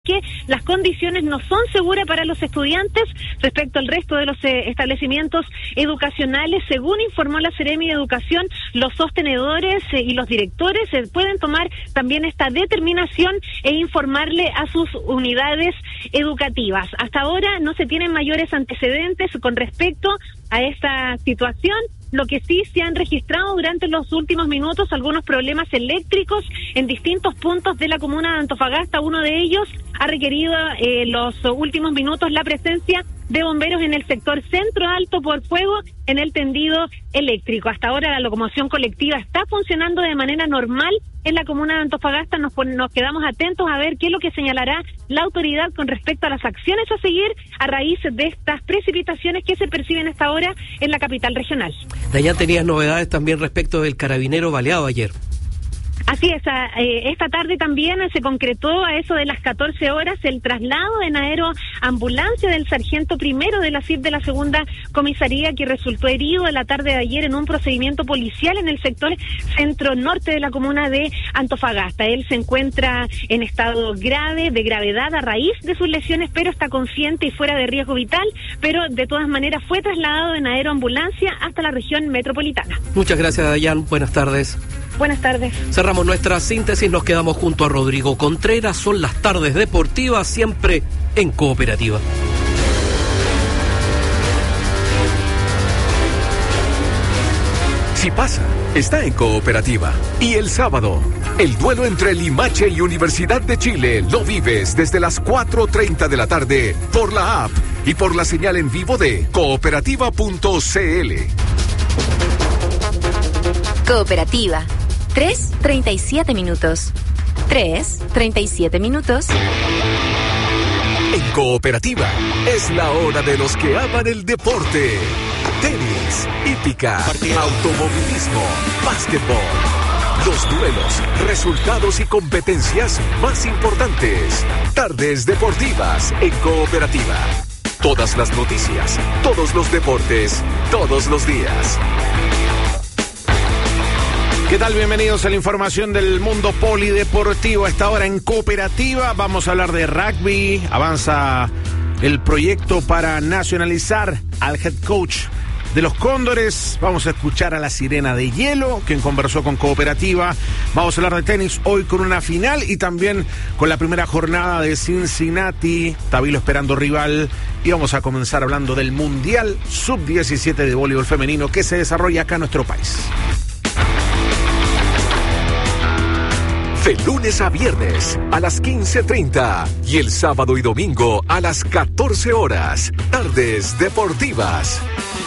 que las condiciones no son seguras para los estudiantes. Respecto al resto de los establecimientos educacionales, según informó la Seremi de Educación, los sostenedores y los directores pueden tomar también esta determinación e informarle a sus unidades educativas. Hasta ahora no se tienen mayores antecedentes con respecto a esta situación. Lo que sí se han registrado durante los últimos minutos algunos problemas eléctricos en distintos puntos de la comuna de Antofagasta. Uno de ellos ha requerido los últimos minutos la presencia de bomberos en el sector centro alto por fuego en el tendido eléctrico. Hasta ahora la locomoción colectiva está funcionando de manera normal en la comuna de Antofagasta. Nos quedamos atentos a ver qué es lo que señalará la autoridad con respecto a las acciones a seguir a raíz de estas precipitaciones que se perciben hasta ahora en la capital regional. Dayan, tenías novedades también respecto del carabinero baleado ayer. Así es, esta tarde también se concretó a eso de las 14 horas el traslado en aeroambulancia del sargento primero de la CIP de la segunda comisaría, que resultó herido en la tarde de ayer en un procedimiento policial en el sector centro-norte de la comuna de Antofagasta. Él se encuentra en estado grave, de gravedad a raíz de sus lesiones, pero está consciente y fuera de riesgo vital, pero de todas maneras fue trasladado en aeroambulancia hasta la región metropolitana. Muchas gracias, Dayan. Buenas tardes. Buenas tardes. Cerramos nuestra síntesis, nos quedamos junto a Rodrigo Contreras. Son las tardes deportivas, siempre en Cooperativa. Si pasa, está en Cooperativa. Y el sábado, el duelo entre Limache y Universidad de Chile lo vives desde las 4:30 de la tarde por la app y por la señal en vivo de cooperativa.cl. Cooperativa. 3:37 minutos. 3:37 minutos. En Cooperativa es la hora de los que aman el deporte. Tenis, hípica, automovilismo, básquetbol. Los duelos, resultados y competencias más importantes. Tardes deportivas en Cooperativa. Todas las noticias, todos los deportes, todos los días. ¿Qué tal? Bienvenidos a la información del mundo polideportivo. A esta hora en Cooperativa vamos a hablar de rugby. Avanza el proyecto para nacionalizar al head coach de los Cóndores. Vamos a escuchar a la Sirena de Hielo, quien conversó con Cooperativa. Vamos a hablar de tenis hoy con una final y también con la primera jornada de Cincinnati. Tabilo esperando rival. Y vamos a comenzar hablando del Mundial Sub-17 de voleibol femenino que se desarrolla acá en nuestro país. De lunes a viernes a las 15:30 y el sábado y domingo a las 14 horas. Tardes deportivas.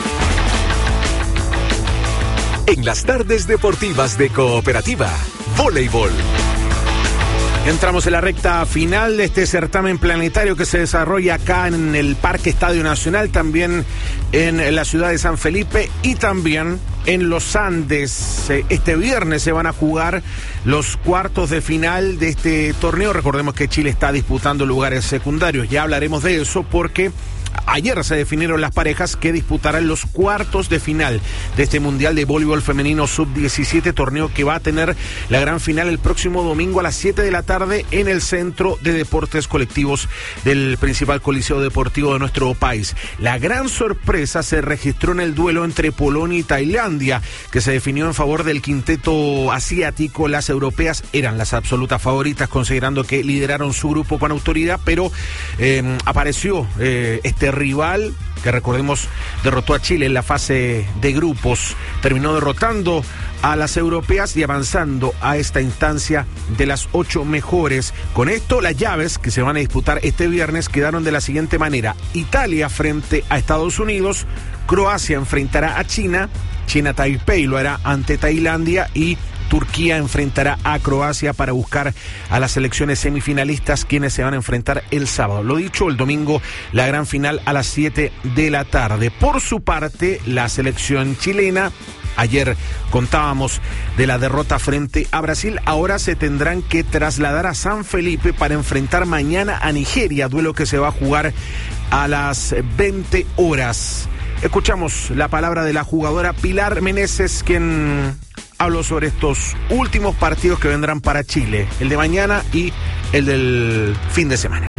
En las tardes deportivas de Cooperativa, voleibol. Entramos en la recta final de este certamen planetario que se desarrolla acá en el Parque Estadio Nacional, también en la ciudad de San Felipe y también en los Andes. Este viernes se van a jugar los cuartos de final de este torneo. Recordemos que Chile está disputando lugares secundarios. Ya hablaremos de eso porque ayer se definieron las parejas que disputarán los cuartos de final de este Mundial de Voleibol Femenino Sub-17, torneo que va a tener la gran final el próximo domingo a las 7 de la tarde en el Centro de Deportes Colectivos del principal coliseo deportivo de nuestro país. La gran sorpresa se registró en el duelo entre Polonia y Tailandia, que se definió en favor del quinteto asiático. Las europeas eran las absolutas favoritas, considerando que lideraron su grupo con autoridad, pero apareció este rival que, recordemos, derrotó a Chile en la fase de grupos, terminó derrotando a las europeas y avanzando a esta instancia de las 8 mejores. Con esto, las llaves que se van a disputar este viernes quedaron de la siguiente manera: Italia frente a Estados Unidos, Croacia enfrentará a China, China-Taipei lo hará ante Tailandia y Turquía enfrentará a Croacia para buscar a las selecciones semifinalistas, quienes se van a enfrentar el sábado. Lo dicho, el domingo la gran final a las 7 de la tarde. Por su parte, la selección chilena, ayer contábamos de la derrota frente a Brasil, ahora se tendrán que trasladar a San Felipe para enfrentar mañana a Nigeria, duelo que se va a jugar a las 20 horas. Escuchamos la palabra de la jugadora Pilar Meneses, quien habló sobre estos últimos partidos que vendrán para Chile, el de mañana y el del fin de semana.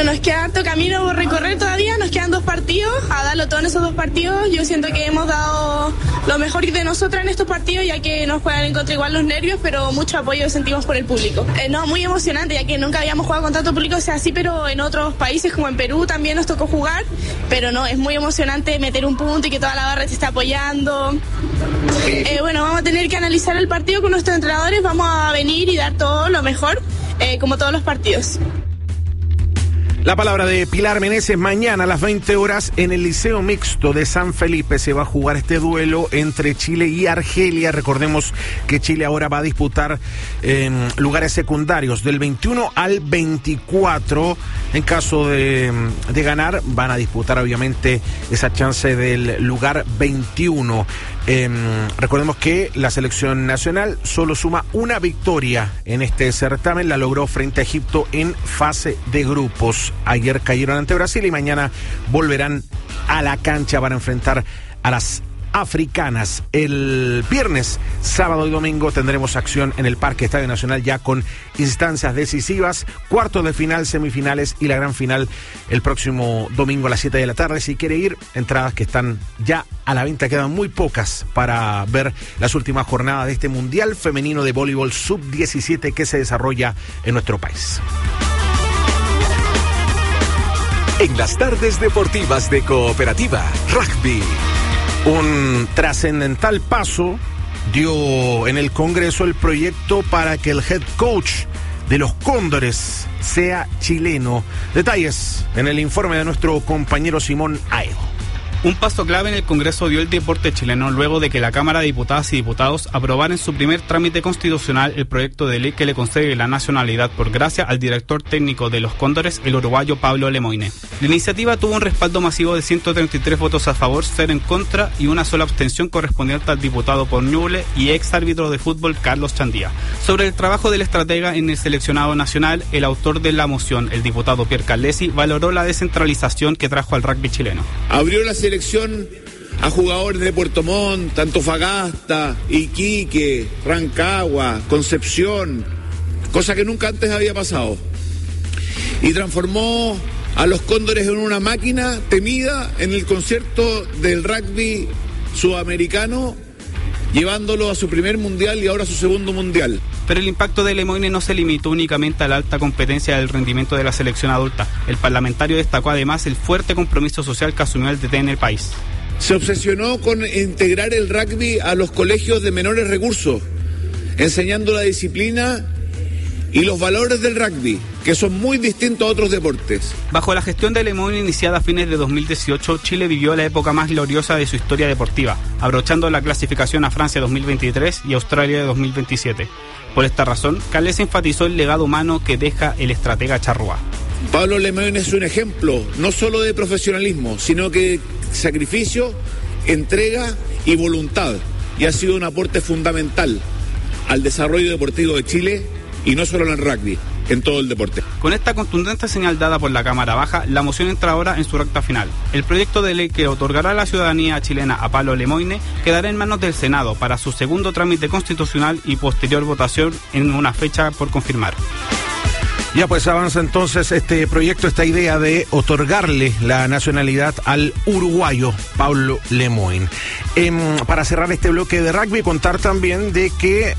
Bueno, nos queda harto camino por recorrer todavía, nos quedan 2 partidos, a darlo todo en esos 2 partidos. Yo siento que hemos dado lo mejor de nosotras en estos partidos, ya que nos juegan en contra igual los nervios, pero mucho apoyo sentimos por el público. No, muy emocionante, ya que nunca habíamos jugado con tanto público, o sea, sí, pero en otros países como en Perú también nos tocó jugar, pero no, es muy emocionante meter un punto y que toda la barra te esté apoyando. Bueno, vamos a tener que analizar el partido con nuestros entrenadores, vamos a venir y dar todo lo mejor, como todos los partidos. La palabra de Pilar Meneses. Mañana a las 20 horas en el Liceo Mixto de San Felipe se va a jugar este duelo entre Chile y Argelia. Recordemos que Chile ahora va a disputar lugares secundarios del 21 al 24. En caso de ganar, van a disputar obviamente esa chance del lugar 21. Recordemos que la selección nacional solo suma una victoria en este certamen, la logró frente a Egipto en fase de grupos. Ayer cayeron ante Brasil y mañana volverán a la cancha para enfrentar a las africanas. El viernes, sábado y domingo tendremos acción en el Parque Estadio Nacional ya con instancias decisivas, cuartos de final, semifinales y la gran final el próximo domingo a las 7 de la tarde. Si quiere ir, entradas que están ya a la venta, quedan muy pocas para ver las últimas jornadas de este Mundial Femenino de Voleibol Sub-17 que se desarrolla en nuestro país. En las tardes deportivas de Cooperativa, rugby. Un trascendental paso dio en el Congreso el proyecto para que el head coach de los Cóndores sea chileno. Detalles en el informe de nuestro compañero Simón Aedo. Un paso clave en el Congreso dio el deporte chileno luego de que la Cámara de Diputadas y Diputados aprobara en su primer trámite constitucional el proyecto de ley que le concede la nacionalidad por gracia al director técnico de los Cóndores, el uruguayo Pablo Lemoine. La iniciativa tuvo un respaldo masivo de 133 votos a favor, 0 en contra y una sola abstención correspondiente al diputado por Ñuble y ex árbitro de fútbol Carlos Chandía. Sobre el trabajo del estratega en el seleccionado nacional, el autor de la moción, el diputado Pierre Carlesi, valoró la descentralización que trajo al rugby chileno. Abrió la selección a jugadores de Puerto Montt, Antofagasta, Iquique, Rancagua, Concepción, cosa que nunca antes había pasado. Y transformó a los Cóndores en una máquina temida en el concierto del rugby sudamericano, llevándolo a su primer mundial y ahora a su segundo mundial. Pero el impacto de Lemoine no se limitó únicamente a la alta competencia del rendimiento de la selección adulta. El parlamentario destacó además el fuerte compromiso social que asumió el DT en el país. Se obsesionó con integrar el rugby a los colegios de menores recursos, enseñando la disciplina y los valores del rugby, que son muy distintos a otros deportes. Bajo la gestión de Lemoine iniciada a fines de 2018, Chile vivió la época más gloriosa de su historia deportiva, abrochando la clasificación a Francia 2023 y Australia 2027. Por esta razón, Carles enfatizó el legado humano que deja el estratega charrúa. Pablo Lemoine es un ejemplo, no solo de profesionalismo, sino que sacrificio, entrega y voluntad, y ha sido un aporte fundamental al desarrollo deportivo de Chile, y no solo en el rugby, en todo el deporte. Con esta contundente señal dada por la Cámara Baja, la moción entra ahora en su recta final. El proyecto de ley que otorgará la ciudadanía chilena a Pablo Lemoine quedará en manos del Senado para su segundo trámite constitucional y posterior votación en una fecha por confirmar. Ya pues avanza entonces este proyecto, esta idea de otorgarle la nacionalidad al uruguayo Pablo Lemoine. Para cerrar este bloque de rugby, contar también de que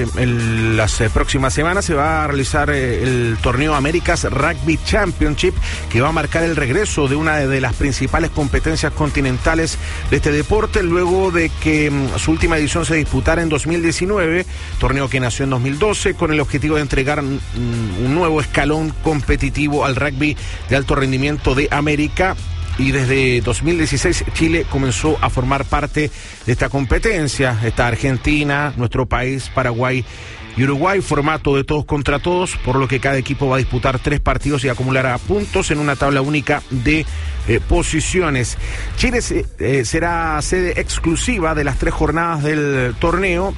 en las próximas semanas se va a realizar el torneo Américas Rugby Championship, que va a marcar el regreso de una de las principales competencias continentales de este deporte, luego de que su última edición se disputara en 2019, torneo que nació en 2012, con el objetivo de entregar un nuevo escalón competitivo al rugby de alto rendimiento de América. Y desde 2016 Chile comenzó a formar parte de esta competencia. Está Argentina, nuestro país, Paraguay y Uruguay, formato de todos contra todos, por lo que cada equipo va a disputar 3 partidos y acumulará puntos en una tabla única de posiciones. Chile será sede exclusiva de las 3 jornadas del torneo,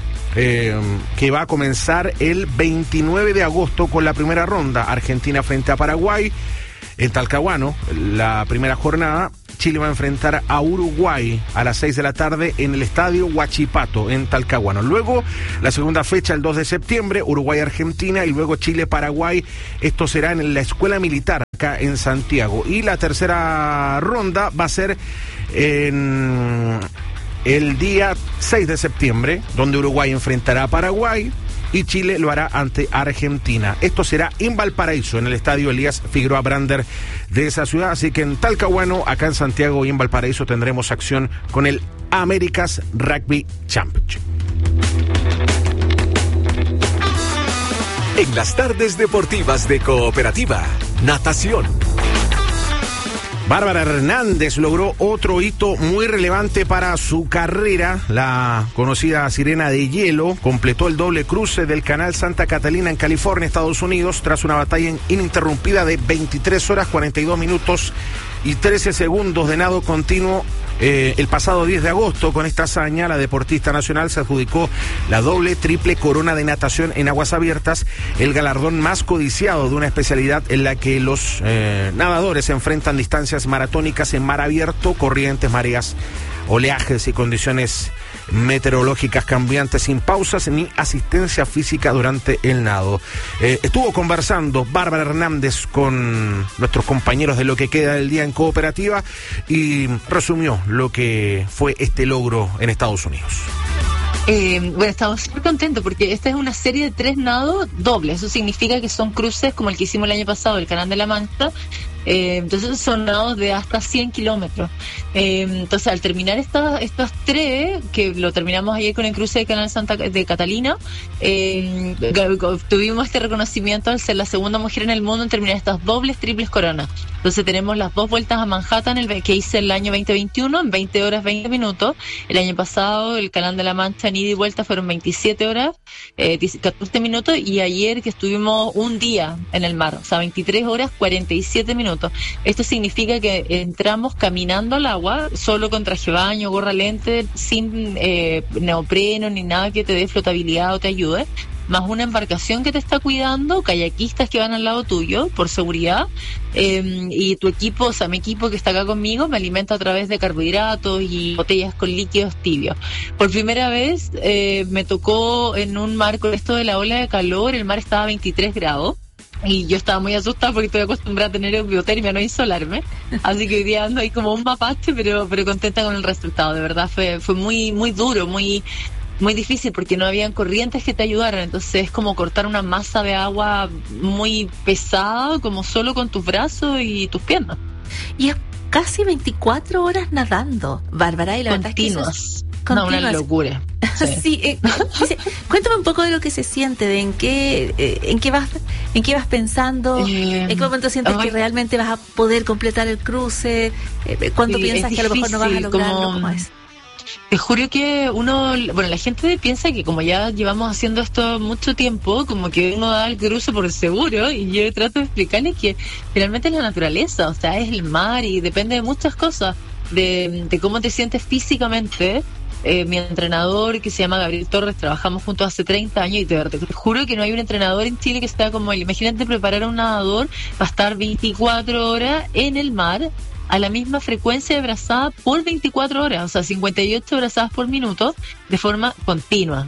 que va a comenzar el 29 de agosto con la primera ronda. Argentina frente a Paraguay en Talcahuano, la primera jornada. Chile va a enfrentar a Uruguay a las 6 de la tarde en el estadio Huachipato en Talcahuano. Luego la segunda fecha el 2 de septiembre, Uruguay-Argentina, y luego Chile-Paraguay. Esto será en la Escuela Militar acá en Santiago. Y la tercera ronda va a ser en el día 6 de septiembre, donde Uruguay enfrentará a Paraguay y Chile lo hará ante Argentina. Esto será en Valparaíso, en el estadio Elías Figueroa Brander de esa ciudad. Así que en Talcahuano, acá en Santiago y en Valparaíso tendremos acción con el America's Rugby Championship. En las tardes deportivas de Cooperativa, natación. Bárbara Hernández logró otro hito muy relevante para su carrera. La conocida sirena de hielo completó el doble cruce del Canal Santa Catalina en California, Estados Unidos, tras una batalla ininterrumpida de 23 horas, 42 minutos y 13 segundos de nado continuo. El pasado 10 de agosto, con esta hazaña, la deportista nacional se adjudicó la doble triple corona de natación en aguas abiertas, el galardón más codiciado de una especialidad en la que los nadadores enfrentan distancias maratónicas en mar abierto, corrientes, mareas, oleajes y condiciones meteorológicas cambiantes sin pausas ni asistencia física durante el nado. Estuvo conversando Bárbara Hernández con nuestros compañeros de Lo que queda del día en Cooperativa y resumió lo que fue este logro en Estados Unidos. Bueno, estamos súper contentos porque esta es una serie de 3 nados dobles. Eso significa que son cruces como el que hicimos el año pasado, el Canal de la Mancha. Entonces son nados de hasta 100 kilómetros. Entonces al terminar estas 3, que lo terminamos ayer con el cruce del Canal Santa de Catalina, tuvimos este reconocimiento al ser la segunda mujer en el mundo en terminar estas dobles triples coronas. Entonces tenemos las 2 vueltas a Manhattan que hice el año 2021 en 20 horas 20 minutos. El año pasado el Canal de la Mancha en ida y vuelta fueron 27 horas 14 minutos, y ayer que estuvimos un día en el mar, o sea 23 horas 47 minutos. Esto significa que entramos caminando al agua, solo con traje de baño, gorra, lente, sin neopreno ni nada que te dé flotabilidad o te ayude, más una embarcación que te está cuidando, kayakistas que van al lado tuyo por seguridad, y tu equipo, o sea, mi equipo que está acá conmigo me alimenta a través de carbohidratos y botellas con líquidos tibios. Por primera vez me tocó en un mar con esto de la ola de calor, el mar estaba a 23 grados. Y yo estaba muy asustada porque estoy acostumbrada a tener biotermia, no insolarme. Así que hoy día ando ahí como un mapache, pero contenta con el resultado. De verdad fue muy muy duro, muy difícil porque no habían corrientes que te ayudaran. Entonces es como cortar una masa de agua muy pesada, como solo con tus brazos y tus piernas. Y es casi 24 horas nadando, Bárbara, y la verdad es que eso es una locura. Sí. Cuéntame un poco de lo que se siente, de en qué vas pensando, en qué momento sientes que realmente vas a poder completar el cruce, cuándo piensas que a lo mejor no vas a lograrlo, ¿cómo es? Te juro que la gente piensa que como ya llevamos haciendo esto mucho tiempo, como que uno da el cruce por seguro, y yo trato de explicarles que finalmente es la naturaleza, o sea, es el mar y depende de muchas cosas, de cómo te sientes físicamente. Mi entrenador, que se llama Gabriel Torres, trabajamos juntos hace 30 años y te juro que no hay un entrenador en Chile que está como él. Imagínate preparar a un nadador para estar 24 horas en el mar a la misma frecuencia de brazada por 24 horas, o sea, 58 brazadas por minuto de forma continua.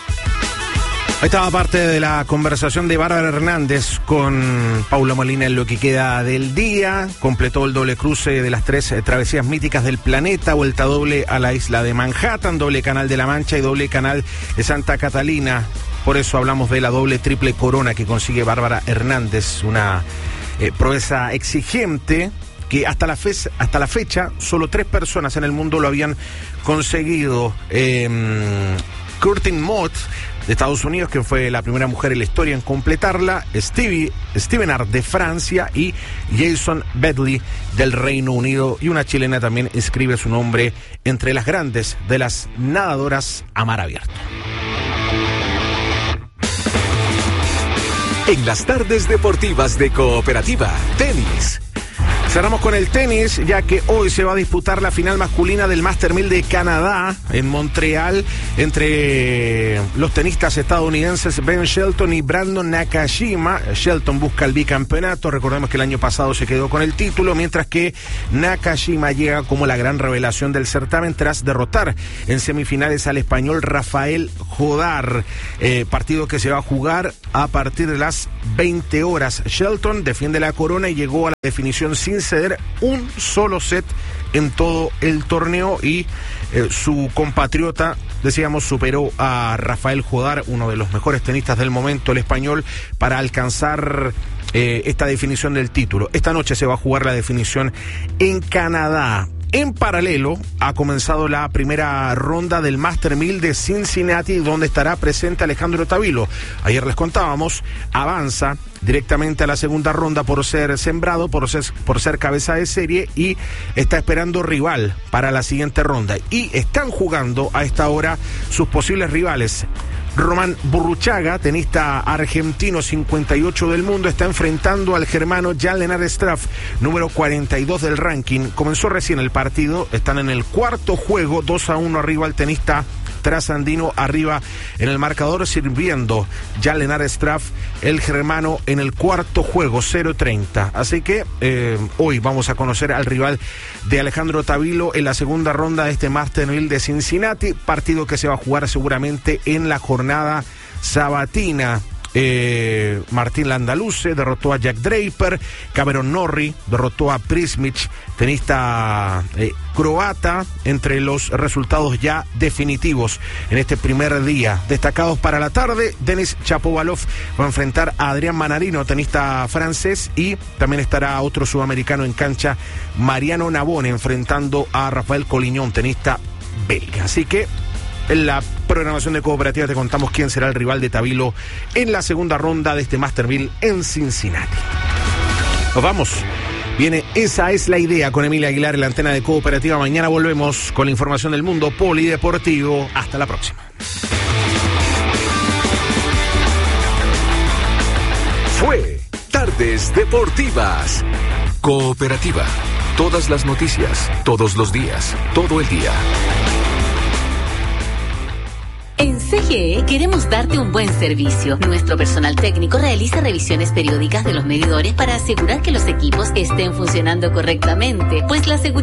Ahí estaba parte de la conversación de Bárbara Hernández con Paula Molina en Lo que queda del día. Completó el doble cruce de las 3 travesías míticas del planeta, vuelta doble a la isla de Manhattan, doble Canal de la Mancha y doble Canal de Santa Catalina. Por eso hablamos de la doble triple corona que consigue Bárbara Hernández, una proeza exigente que hasta la fecha solo 3 personas en el mundo lo habían conseguido. Courtney Mott de Estados Unidos, que fue la primera mujer en la historia en completarla, Stevenard de Francia y Jason Bedley del Reino Unido, y una chilena también inscribe su nombre entre las grandes de las nadadoras a mar abierto. En las tardes deportivas de Cooperativa, tenis. Cerramos con el tenis, ya que hoy se va a disputar la final masculina del Master 1000 de Canadá en Montreal entre los tenistas estadounidenses Ben Shelton y Brandon Nakashima. Shelton busca el bicampeonato, recordemos que el año pasado se quedó con el título, mientras que Nakashima llega como la gran revelación del certamen tras derrotar en semifinales al español Rafael Jodar, partido que se va a jugar a partir de las 20 horas. Shelton defiende la corona y llegó a la definición sin ceder un solo set en todo el torneo y su compatriota, decíamos, superó a Rafael Jodar, uno de los mejores tenistas del momento, el español, para alcanzar esta definición del título. Esta noche se va a jugar la definición en Canadá. En paralelo, ha comenzado la primera ronda del Master 1000 de Cincinnati, donde estará presente Alejandro Tavilo. Ayer les contábamos, avanza directamente a la segunda ronda por ser sembrado, por ser cabeza de serie, y está esperando rival para la siguiente ronda. Y están jugando a esta hora sus posibles rivales. Román Burruchaga, tenista argentino 58 del mundo, está enfrentando al germano Jan-Lennard Struff, número 42 del ranking. Comenzó recién el partido, están en el cuarto juego, 2-1 arriba el tenista trasandino, arriba en el marcador, sirviendo Jan-Lennard Struff, el germano, en el cuarto juego, 0-30. Así que hoy vamos a conocer al rival de Alejandro Tavilo en la segunda ronda de este Master 1000 de Cincinnati, partido que se va a jugar seguramente en la jornada sabatina. Martín Landaluce derrotó a Jack Draper, Cameron Norrie derrotó a Prismic, tenista croata, entre los resultados ya definitivos en este primer día. Destacados para la tarde, Denis Shapovalov va a enfrentar a Adrián Manarino, tenista francés, y también estará otro sudamericano en cancha, Mariano Navone, enfrentando a Rafael Collignon, tenista belga. Así que en la programación de Cooperativa te contamos quién será el rival de Tavilo en la segunda ronda de este Master 1000 en Cincinnati. Nos vamos. Viene Esa es la idea con Emilia Aguilar en la antena de Cooperativa. Mañana volvemos con la información del mundo polideportivo. Hasta la próxima. Fue Tardes Deportivas. Cooperativa. Todas las noticias, todos los días, todo el día. En CGE queremos darte un buen servicio. Nuestro personal técnico realiza revisiones periódicas de los medidores para asegurar que los equipos estén funcionando correctamente, pues la seguridad